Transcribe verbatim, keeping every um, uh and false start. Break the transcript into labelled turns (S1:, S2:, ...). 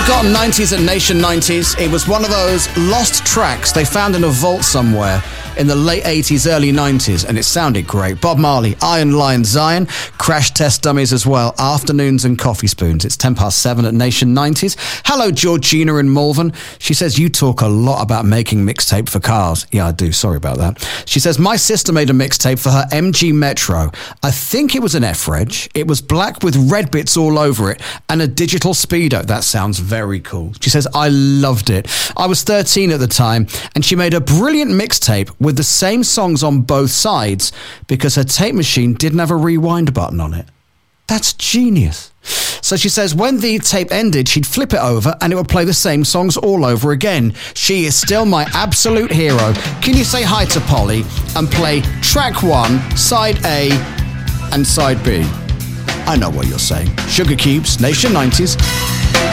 S1: Forgotten nineties at Nation nineties. It was one of those lost tracks they found in a vault somewhere in the late eighties, early nineties, and it sounded great. Bob Marley, Iron Lion Zion, Crash Test Dummies as well, Afternoons and Coffee Spoons. It's ten past seven at Nation nineties. Hello, Georgina in Malvern. She says, you talk a lot about making mixtape for cars. Yeah, I do. Sorry about that. She says, my sister made a mixtape for her M G Metro. I think it was an F-Reg. It was black with red bits all over it and a digital speedo. That sounds very cool. She says, I loved it. I was thirteen at the time, and she made a brilliant mixtape with the same songs on both sides because her tape machine didn't have a rewind button on it. That's genius. So she says when the tape ended, she'd flip it over and it would play the same songs all over again. She is still my absolute hero. Can you say hi to Polly and play track one, side A and side B? I know what you're saying. Sugar Cubes, Nation nineties.